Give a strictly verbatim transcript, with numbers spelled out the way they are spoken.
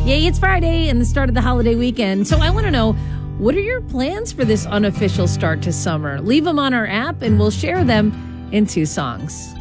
Yay, it's Friday and the start of the holiday weekend. So I want to know, what are your plans for this unofficial start to summer? Leave them on our app and we'll share them in two songs.